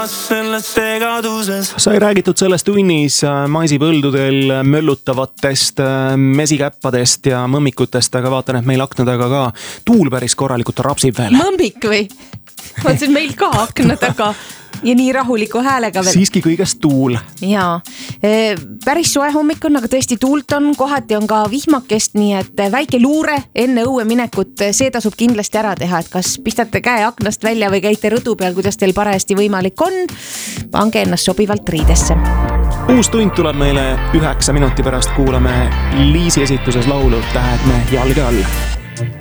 Sai räägitud selles tunnis maisipõldudel möllutavatest mesikäppadest ja mõmmikutest, aga vaatan, et meil akna taga ka tuul päris korralikult rapsib veel. Mõmmik või? Mõtlesin meil ka akna taga ja nii rahuliku häälega veel. Siiski kõigest tuul. Jaa, päris soe hommik on, aga tõesti tuult on, kohati on ka vihmakest, nii et väike luure enne õue minekut, see tasub kindlasti ära teha, et kas pistate käe aknast välja või käite rõdu peal, kuidas teil parajasti võimalik on, pange ennast sobivalt riidesse. Uus tund tuleb meile 9 minuti pärast, kuulame Liisi esituses laulu Tähed me jalge all.